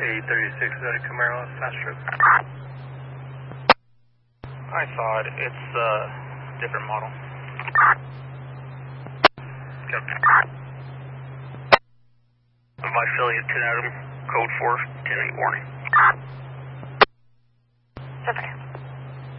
A36 Camaro, fast trip. I saw it. It's a different model. Copy. My affiliate 10 Adam, code 4, 10-8 warning. Perfect.